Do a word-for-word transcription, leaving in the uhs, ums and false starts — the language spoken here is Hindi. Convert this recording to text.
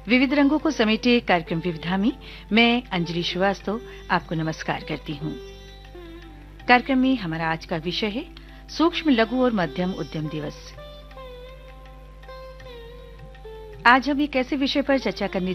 विविध रंगों को समेटे कार्यक्रम विविधा में मैं अंजलि श्रीवास्तव आपको नमस्कार करती हूँ। कार्यक्रम में हमारा आज का विषय है सूक्ष्म, लघु और मध्यम उद्यम दिवस। आज हम एक ऐसे विषय पर चर्चा करने